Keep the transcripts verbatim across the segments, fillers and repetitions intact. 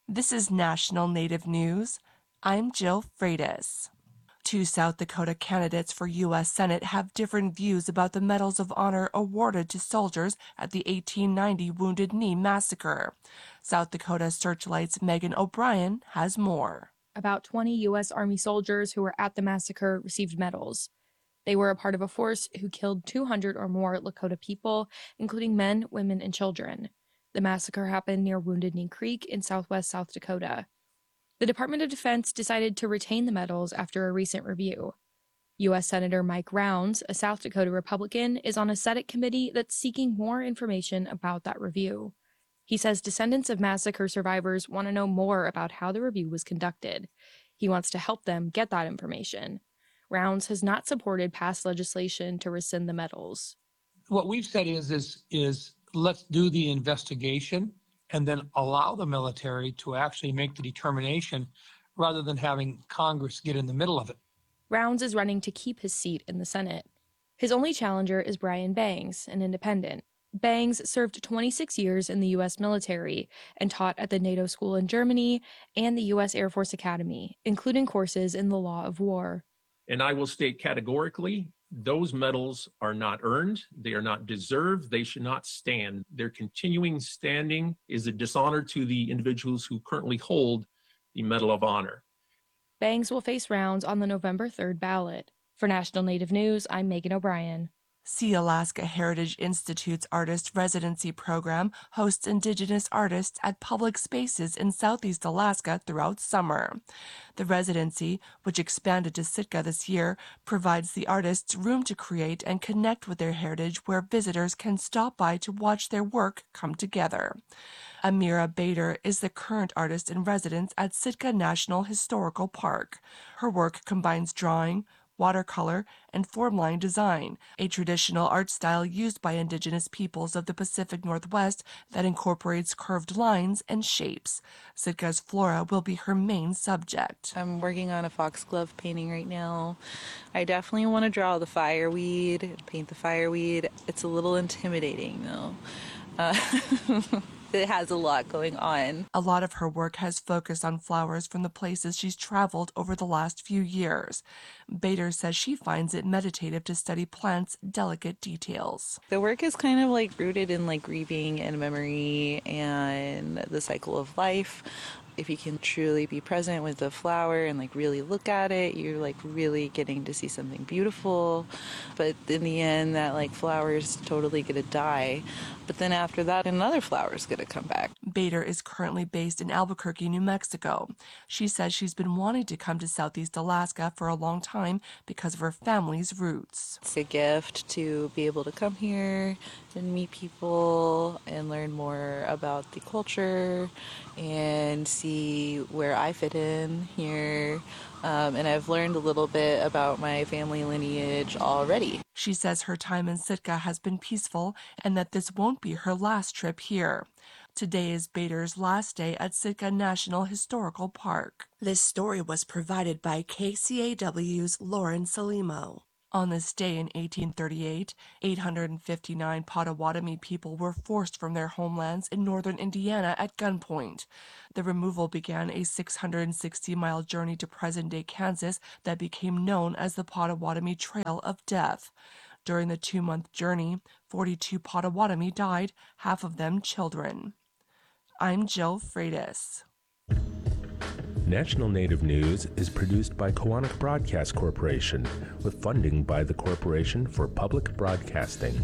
This is National Native News. I'm Jill Freitas. Two South Dakota candidates for U S Senate have different views about the Medals of Honor awarded to soldiers at the eighteen ninety Wounded Knee Massacre. South Dakota Searchlight's Megan O'Brien has more. About twenty U S Army soldiers who were at the massacre received medals. They were a part of a force who killed two hundred or more Lakota people, including men, women, and children. The massacre happened near Wounded Knee Creek in southwest South Dakota. The Department of Defense decided to retain the medals after a recent review. U S Senator Mike Rounds, a South Dakota Republican, is on a Senate committee that's seeking more information about that review. He says descendants of massacre survivors want to know more about how the review was conducted. He wants to help them get that information. Rounds has not supported past legislation to rescind the medals. What we've said is, is, is let's do the investigation and then allow the military to actually make the determination rather than having Congress get in the middle of it. Rounds is running to keep his seat in the Senate. His only challenger is Brian Bangs, an independent. Bangs served twenty-six years in the U S military and taught at the NATO school in Germany and the U S Air Force Academy, including courses in the law of war. And I will state categorically, those medals are not earned. They are not deserved. They should not stand. Their continuing standing is a dishonor to the individuals who currently hold the Medal of Honor. Bangs will face Rounds on the November third ballot. For National Native News, I'm Megan O'Brien. Sealaska Heritage Institute's Artist Residency Program hosts Indigenous artists at public spaces in Southeast Alaska throughout summer. The residency, which expanded to Sitka this year, provides the artists room to create and connect with their heritage where visitors can stop by to watch their work come together. Amira Bader is the current artist in residence at Sitka National Historical Park. Her work combines drawing, watercolor, and formline design, a traditional art style used by Indigenous peoples of the Pacific Northwest that incorporates curved lines and shapes. Sitka's flora will be her main subject. I'm working on a foxglove painting right now. I definitely want to draw the fireweed, paint the fireweed. It's a little intimidating, though. Uh, It has a lot going on. A lot of her work has focused on flowers from the places she's traveled over the last few years. Bader says she finds it meditative to study plants' delicate details. The work is kind of like rooted in like grieving and memory and the cycle of life. If you can truly be present with the flower and like really look at it, you're like really getting to see something beautiful. But in the end, that like flower is totally gonna die. But then after that, another flower is gonna come back. Bader is currently based in Albuquerque, New Mexico. She says she's been wanting to come to Southeast Alaska for a long time because of her family's roots. It's a gift to be able to come here and meet people and learn more about the culture and see where I fit in here. Um, and I've learned a little bit about my family lineage already. She says her time in Sitka has been peaceful and that this won't be her last trip here. Today is Bader's last day at Sitka National Historical Park. This story was provided by K C A W's Lauren Salimo. On this day in eighteen thirty-eight, eight hundred fifty-nine Potawatomi people were forced from their homelands in northern Indiana at gunpoint. The removal began a six hundred sixty mile journey to present-day Kansas that became known as the Potawatomi Trail of Death. During the two-month journey, forty-two Potawatomi died, half of them children. I'm Jill Freitas. National Native News is produced by Koahnic Broadcast Corporation with funding by the Corporation for Public Broadcasting.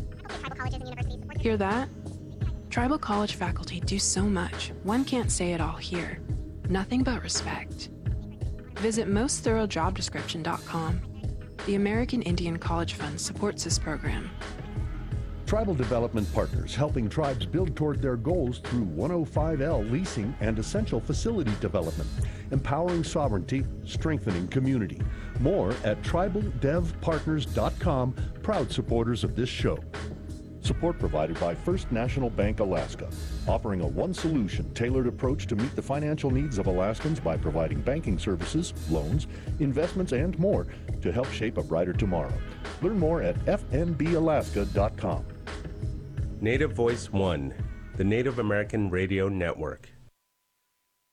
Hear that? Tribal college faculty do so much, one can't say it all here. Nothing but respect. Visit most thorough job description dot com. The American Indian College Fund supports this program. Tribal Development Partners, helping tribes build toward their goals through one oh five L leasing and essential facility development, empowering sovereignty, strengthening community. More at tribal dev partners dot com, proud supporters of this show. Support provided by First National Bank Alaska, offering a one-solution tailored approach to meet the financial needs of Alaskans by providing banking services, loans, investments, and more to help shape a brighter tomorrow. Learn more at f n b alaska dot com. Native Voice One, the Native American Radio Network.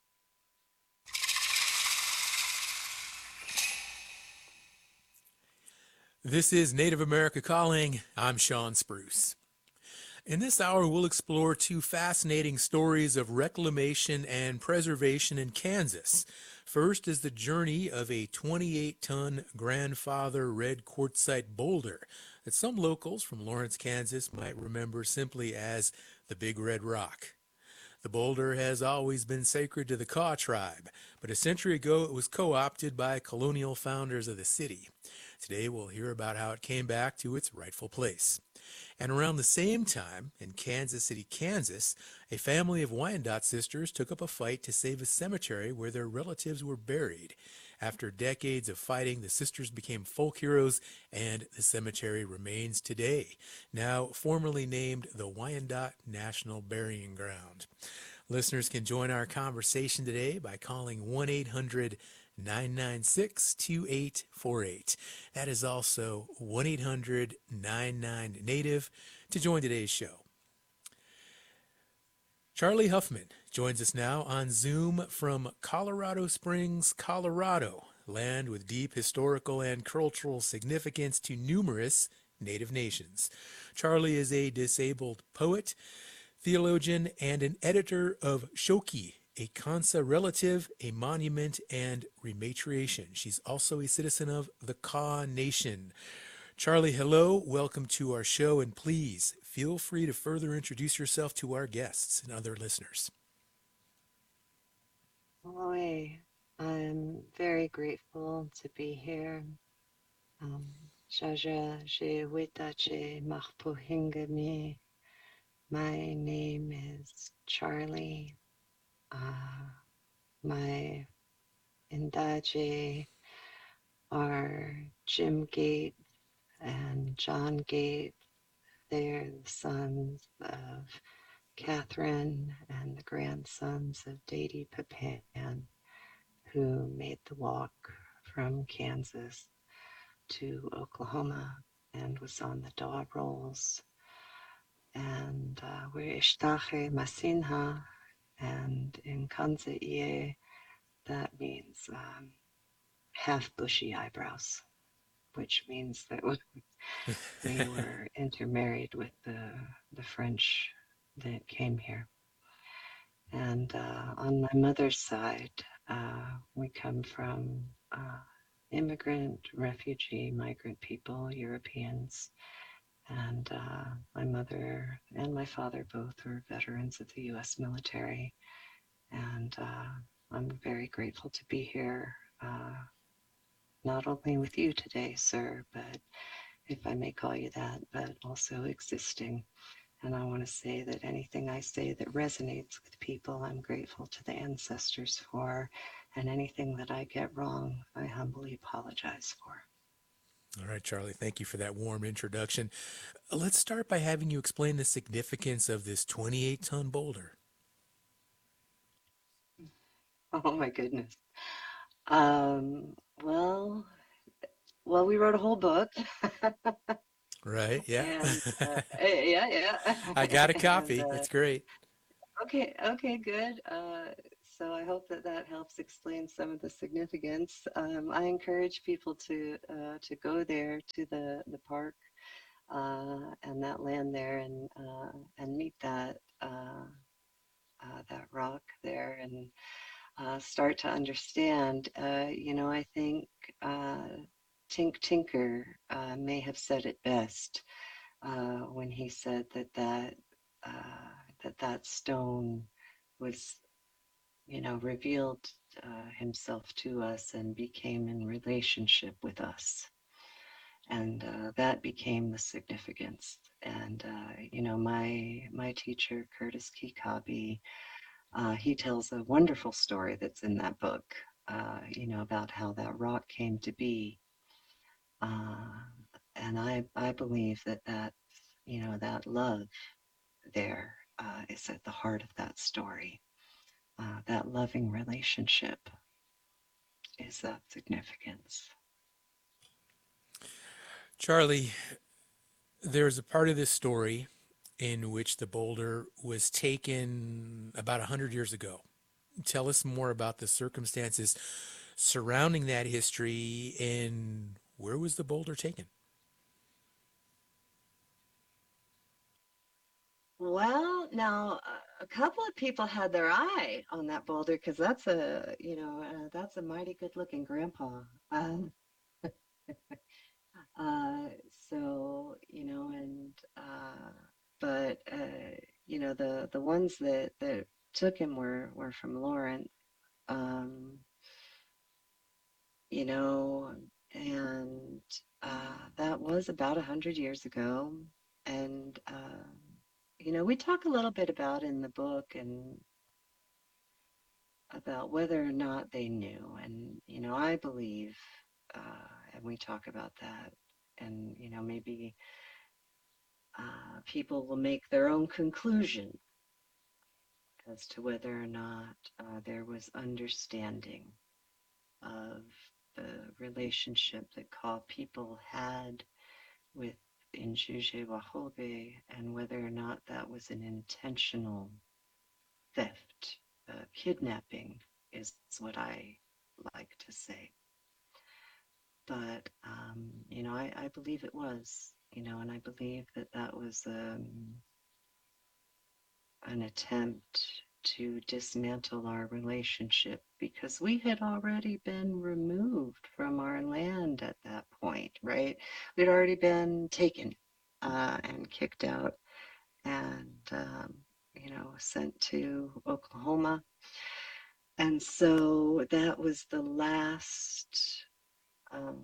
This is Native America Calling. I'm Sean Spruce. In this hour, we'll explore two fascinating stories of reclamation and preservation in Kansas. First is the journey of a twenty-eight ton grandfather red quartzite boulder that some locals from Lawrence, Kansas might remember simply as the Big Red Rock. The boulder has always been sacred to the Kaw tribe, but a century ago it was co-opted by colonial founders of the city. Today we'll hear about how it came back to its rightful place. And around the same time, in Kansas City, Kansas, a family of Wyandotte sisters took up a fight to save a cemetery where their relatives were buried. After decades of fighting, the sisters became folk heroes, and the cemetery remains today, now formally named the Wyandotte National Burying Ground. Listeners can join our conversation today by calling one eight hundred nine nine six two eight four eight. That is also one eight hundred nine nine Native to join today's show. Charlie Huffman joins us now on Zoom from Colorado Springs, Colorado, land with deep historical and cultural significance to numerous Native nations. Charlie is a disabled poet, theologian, and an editor of Shoki, a Kansa relative, a monument, and rematriation. She's also a citizen of the Kaw Nation. Charlie, hello, welcome to our show, and please feel free to further introduce yourself to our guests and other listeners. Boy, I'm very grateful to be here. Um, Jaja je witache mahpuhingami. My name is Charlie. Uh, my Indaje are Jim Gates and John Gates. They're the sons of Catherine and the grandsons of Dede Papan, who made the walk from Kansas to Oklahoma and was on the Daw Rolls. And uh, we're Ishtache Masinha, and in Kansa Ie, that means um, half bushy eyebrows, which means that we were intermarried with the, the French that came here. And uh, on my mother's side, uh, we come from uh, immigrant, refugee, migrant people, Europeans. And uh, my mother and my father both were veterans of the U S military. And uh, I'm very grateful to be here, uh, not only with you today, sir, but if I may call you that, but also existing. And I want to say that anything I say that resonates with people, I'm grateful to the ancestors for, and anything that I get wrong, I humbly apologize for. All right, Charlie, thank you for that warm introduction. Let's start by having you explain the significance of this twenty-eight ton boulder. Oh my goodness. Um, well, well, we wrote a whole book. Right, yeah. And, uh, yeah, yeah. I got a copy. And, uh, It's great. Okay, okay, good. Uh, so I hope that that helps explain some of the significance. Um, I encourage people to uh, to go there to the the park uh, and that land there and uh, and meet that uh, uh, that rock there and uh, start to understand. Uh, you know, I think uh, Tink Tinker uh, may have said it best uh, when he said that that. Uh, that that stone was, you know, revealed uh, himself to us and became in relationship with us. And uh, that became the significance. And, uh, you know, my my teacher, Curtis Kikabi, uh, he tells a wonderful story that's in that book, uh, you know, about how that rock came to be. Uh, and I, I believe that that, you know, that love there uh, is at the heart of that story. Uh, that loving relationship is of significance. Charlie, there's a part of this story in which the boulder was taken about one hundred years ago. Tell us more about the circumstances surrounding that history and where was the boulder taken? Well, now a a couple of people had their eye on that boulder because that's a, you know, uh, that's a mighty good-looking grandpa. Um, uh, so, you know, and uh, but uh, you know, the the ones that that took him were were from Lawrence, um, you know, and uh, that was about a hundred years ago, and. Uh, You know, we talk a little bit about in the book and about whether or not they knew. And, you know, I believe, uh, and we talk about that. And, you know, maybe uh, people will make their own conclusion as to whether or not uh, there was understanding of the relationship that Kaw people had with Injuje Wahobe and whether or not that was an intentional theft. Uh, kidnapping is what I like to say. But, um, you know, I, I believe it was, you know, and I believe that that was um, an attempt to dismantle our relationship because we had already been removed from our land at that point, right? We'd already been taken uh, and kicked out and, um, you know, sent to Oklahoma. And so that was the last, um,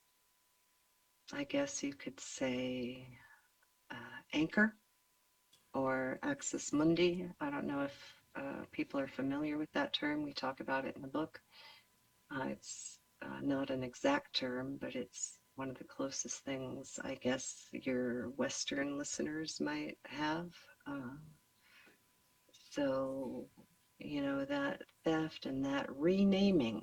I guess you could say, uh, anchor or axis mundi. I don't know if uh, people are familiar with that term. We talk about it in the book. Uh, it's uh, not an exact term, but it's one of the closest things I guess your Western listeners might have. Uh, so, you know, that theft and that renaming.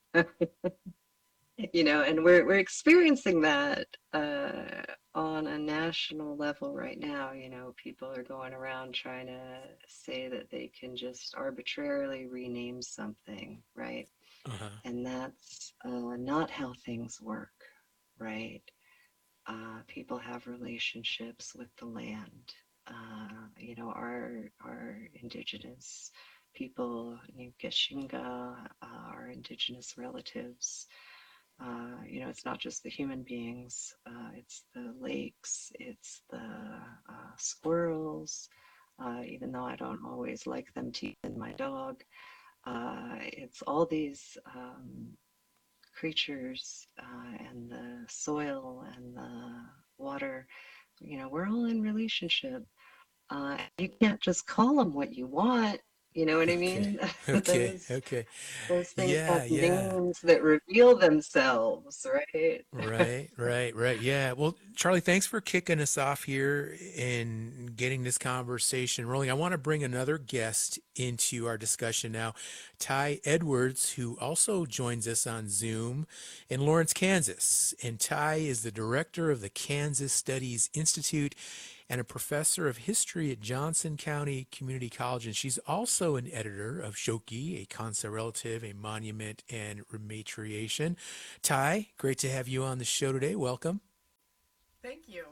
You know, and we're we're experiencing that uh, on a national level right now. You know, people are going around trying to say that they can just arbitrarily rename something, right? Uh-huh. And that's uh, not how things work, right? Uh, people have relationships with the land. Uh, you know, our our indigenous people, Geshinga, uh, our indigenous relatives. Uh, you know, it's not just the human beings, uh, it's the lakes, it's the uh, squirrels, uh, even though I don't always like them teasing my dog. Uh, it's all these um, creatures uh, and the soil and the water. You know, we're all in relationship. Uh, you can't just call them what you want. You know what I Okay. mean? Okay. those Okay. those things Yeah. have Yeah. names that reveal themselves, right? Right, right, right. Yeah. Well, Charlie, thanks for kicking us off here and getting this conversation rolling. I want to bring another guest into our discussion now, Ty Edwards, who also joins us on Zoom in Lawrence, Kansas. And Ty is the director of the Kansas Studies Institute and a professor of history at Johnson County Community College. And she's also an editor of Shoki, a concept relative, a monument, and rematriation. Ty, great to have you on the show today. Welcome. Thank you.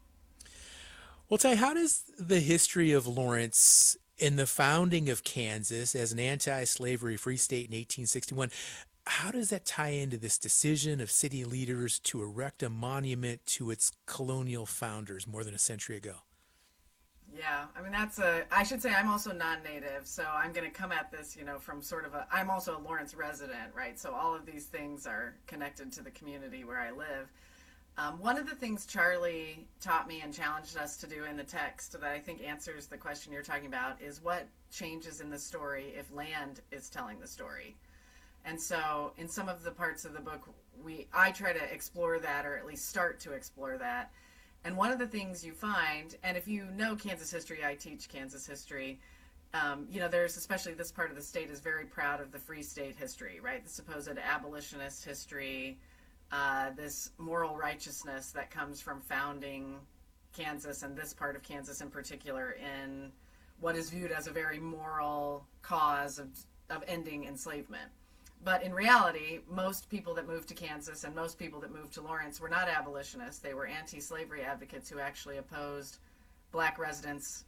Well, Ty, how does the history of Lawrence and the founding of Kansas as an anti-slavery free state in eighteen sixty-one, how does that tie into this decision of city leaders to erect a monument to its colonial founders more than a century ago? Yeah, I mean, that's a, I should say I'm also non-native, so I'm going to come at this, you know, from sort of a, I'm also a Lawrence resident, right? So all of these things are connected to the community where I live. Um, one of the things Charlie taught me and challenged us to do in the text that I think answers the question you're talking about is what changes in the story if land is telling the story. And so in some of the parts of the book, we I try to explore that, or at least start to explore that. And one of the things you find, and if you know Kansas history, I teach Kansas history, um, you know, there's especially this part of the state is very proud of the Free State history, right? The supposed abolitionist history, uh, this moral righteousness that comes from founding Kansas, and this part of Kansas in particular, in what is viewed as a very moral cause of, of ending enslavement. But in reality, most people that moved to Kansas and most people that moved to Lawrence were not abolitionists. They were anti-slavery advocates who actually opposed black residents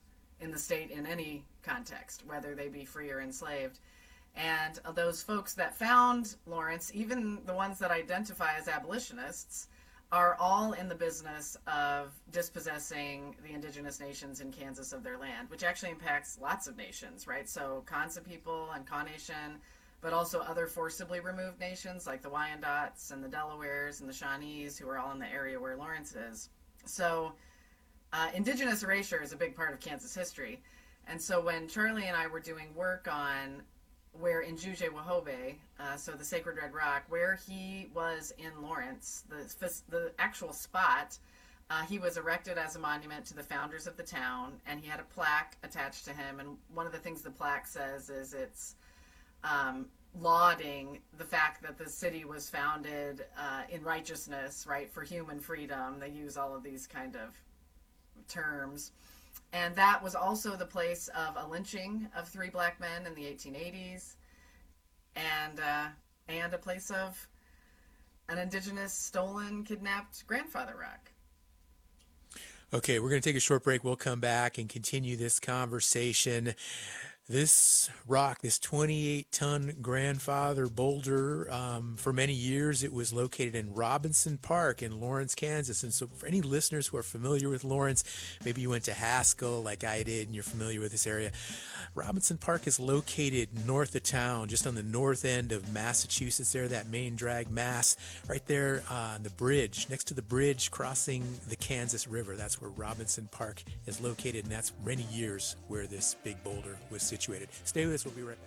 in the state in any context, whether they be free or enslaved. And those folks that found Lawrence, even the ones that identify as abolitionists, are all in the business of dispossessing the indigenous nations in Kansas of their land, which actually impacts lots of nations, right? So Kansa people and Kaw Nation, but also other forcibly removed nations like the Wyandots and the Delawares and the Shawnees, who are all in the area where Lawrence is. So uh, indigenous erasure is a big part of Kansas history. And so when Charlie and I were doing work on where in Juje Wahobeh, uh, so the Sacred Red Rock, where he was in Lawrence, the, the actual spot, uh, he was erected as a monument to the founders of the town, and he had a plaque attached to him. And one of the things the plaque says is it's um, lauding the fact that the city was founded uh, in righteousness, right, for human freedom. They use all of these kind of terms. And that was also the place of a lynching of three black men in the eighteen eighties, and uh, and a place of an indigenous stolen, kidnapped grandfather rock. Okay, we're going to take a short break. We'll come back and continue this conversation. This rock, this twenty-eight ton grandfather boulder, um, for many years it was located in Robinson Park in Lawrence, Kansas. And so for any listeners who are familiar with Lawrence, maybe you went to Haskell like I did and you're familiar with this area. Robinson Park is located north of town, just on the north end of Massachusetts there, that main drag, Mass, right there on the bridge, next to the bridge crossing the Kansas River. That's where Robinson Park is located, and that's many years where this big boulder was situated. Stay with us. We'll be right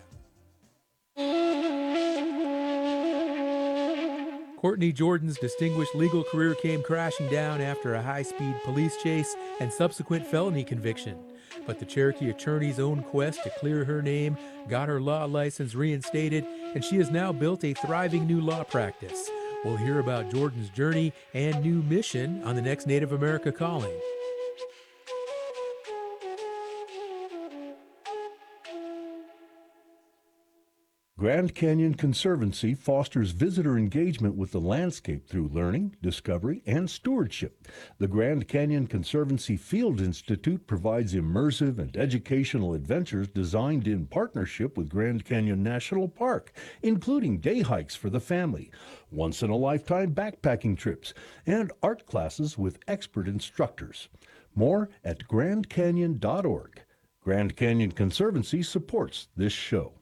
back. Courtney Jordan's distinguished legal career came crashing down after a high-speed police chase and subsequent felony conviction. But the Cherokee attorney's own quest to clear her name got her law license reinstated, and she has now built a thriving new law practice. We'll hear about Jordan's journey and new mission on the next Native America Calling. Grand Canyon Conservancy fosters visitor engagement with the landscape through learning, discovery, and stewardship. The Grand Canyon Conservancy Field Institute provides immersive and educational adventures designed in partnership with Grand Canyon National Park, including day hikes for the family, once-in-a-lifetime backpacking trips, and art classes with expert instructors. More at grand canyon dot org. Grand Canyon Conservancy supports this show.